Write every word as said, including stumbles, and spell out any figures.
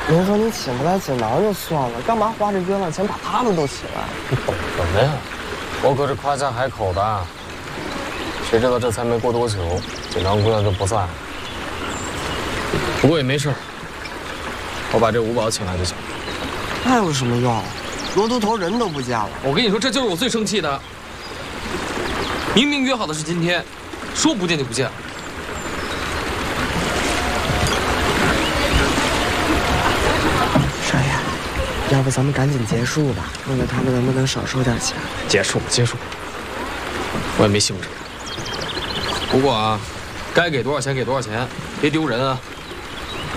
您说你请不来锦囊就算了，干嘛花这冤枉钱把他们都请来？ 你懂什么呀？我可是夸下海口的。谁知道这才没过多久，锦囊姑娘就不在了。不过也没事，我把这五宝请来就行。 那有什么用？罗都头人都不见了。 我跟你说，这就是我最生气的。明明约好的是今天，说不见就不见了。 少爷，要不咱们赶紧结束吧，问问他们能不能少收点钱。 结束，结束。我也没兴致。不过啊，该给多少钱给多少钱，别丢人啊。